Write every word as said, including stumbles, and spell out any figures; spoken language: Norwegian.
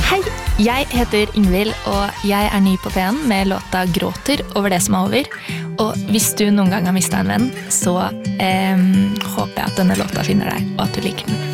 Hei, jeg heter Ingvild, og jeg er ny på P en med låta Gråter over det som er over. Og hvis du noen gang har mistet en venn, så eh, håper jeg at denne låta finner deg, og at du liker den.